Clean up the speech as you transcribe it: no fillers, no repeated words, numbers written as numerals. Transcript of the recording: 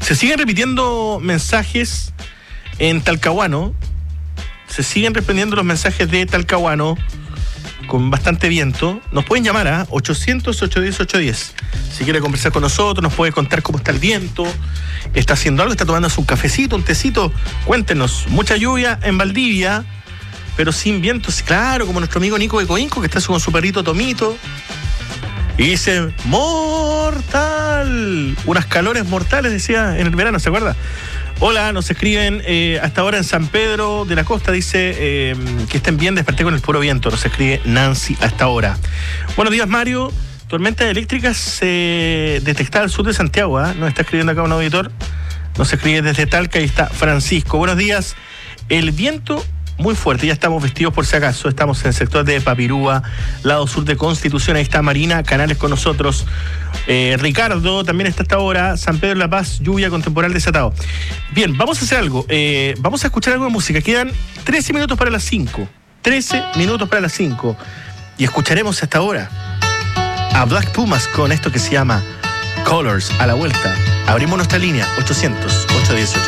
Se siguen repitiendo mensajes en Talcahuano. Se siguen repitiendo los mensajes de Talcahuano con bastante viento. Nos pueden llamar a 800-810-810. Si quiere conversar con nosotros, nos puede contar cómo está el viento. ¿Está haciendo algo? ¿Está tomándose un cafecito, un tecito? Cuéntenos. Mucha lluvia en Valdivia, pero sin viento. Claro, como nuestro amigo Nico de Coinco, que está con su perrito Tomito. Y dice, mortal. Unas calores mortales, decía en el verano, ¿se acuerda? Hola, nos escriben hasta ahora en San Pedro de la Costa, dice que estén bien, desperté con el puro viento, nos escribe Nancy hasta ahora. Buenos días, Mario. Tormentas eléctricas detectadas al sur de Santiago, ¿eh? Nos está escribiendo acá un auditor, nos escribe desde Talca y está Francisco. Buenos días. El viento muy fuerte, ya estamos vestidos por si acaso, estamos en el sector de Papirúa, lado sur de Constitución, ahí está Marina Canales con nosotros. Ricardo también está hasta ahora. San Pedro de la Paz, lluvia con temporal desatado. Bien, vamos a hacer algo. Vamos a escuchar algo de música. Quedan 13 minutos para las 5. 13 minutos para las 5. Y escucharemos hasta ahora a Black Pumas con esto que se llama Colors. A la vuelta abrimos nuestra línea 800-810-810.